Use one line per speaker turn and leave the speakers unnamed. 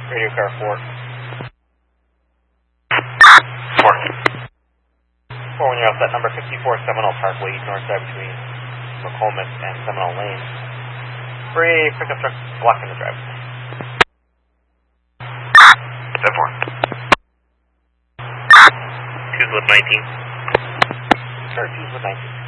Radio car 4.
4.
4, when you're off that number 54 Seminole Parkway, north side between McComas and Seminole Lane. For a pickup truck blocking the drive.
Step 4.
2's with 19. Sure, 2's with 19.